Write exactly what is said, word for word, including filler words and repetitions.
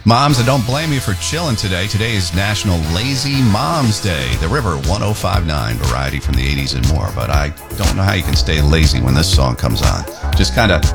Moms, I don't blame you for chilling today. Today is National Lazy Moms Day. The River one oh five point nine, variety from the eighties and more. But I don't know how you can stay lazy when this song comes on. Just kind of